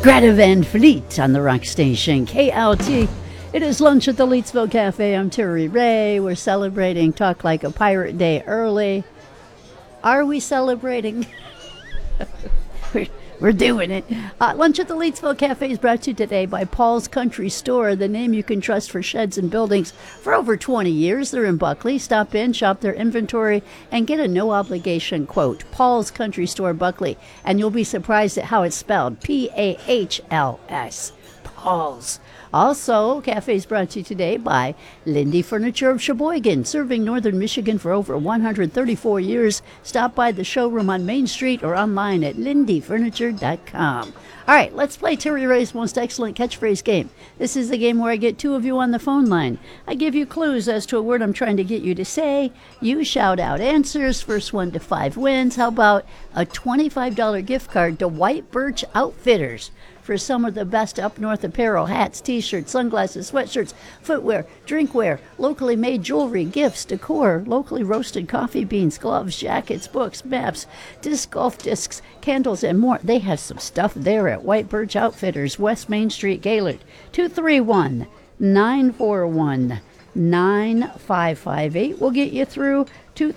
Greta Van Fleet on the rock station KLT. It is lunch at the Leetsville Cafe. I'm Terry Ray. We're celebrating Talk Like a Pirate Day early. Are we celebrating? We're doing it. Lunch at the Leetsville Cafe is brought to you today by Paul's Country Store, the name you can trust for sheds and buildings for over 20 years. They're in Buckley. Stop in, shop their inventory, and get a no-obligation quote. Paul's Country Store, Buckley. And you'll be surprised at how it's spelled. P-A-H-L-S. Paul's. Also, cafe is brought to you today by Lindy Furniture of Sheboygan, serving northern Michigan for over 134 years. Stop by the showroom on Main Street or online at lindyfurniture.com. All right, let's play Terry Ray's most excellent catchphrase game. This is the game where I get two of you on the phone line. I give you clues as to a word I'm trying to get you to say. You shout out answers. First one to 5 wins. How about a $25 gift card to White Birch Outfitters for some of the best up north apparel, hats, t-shirts, sunglasses, sweatshirts, footwear, drinkware, locally made jewelry, gifts, decor, locally roasted coffee beans, gloves, jackets, books, maps, disc golf discs, candles, and more. They have some stuff there at White Birch Outfitters, West Main Street, Gaylord. 231-941-9558 will get you through.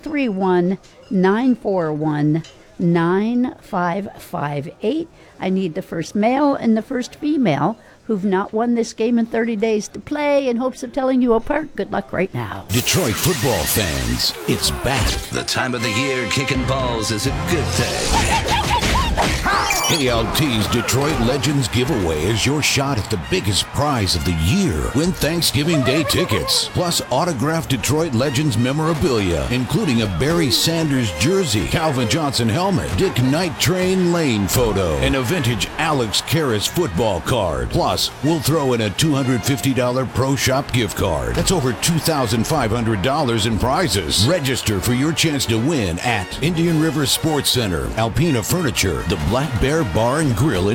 231-941-9558. I need the first male and the first female who've not won this game in 30 days to play in hopes of telling you apart. Good luck right now. Detroit football fans, it's back. The time of the year kicking balls is a good thing. KLT's Detroit Legends giveaway is your shot at the biggest prize of the year. Win Thanksgiving Day tickets, plus autographed Detroit Legends memorabilia, including a Barry Sanders jersey, Calvin Johnson helmet, Dick Night Train Lane photo, and a vintage Alex Karras football card. Plus, we'll throw in a $250 Pro Shop gift card. That's over $2,500 in prizes. Register for your chance to win at Indian River Sports Center, Alpena Furniture, the Black Bear Bar and Grill in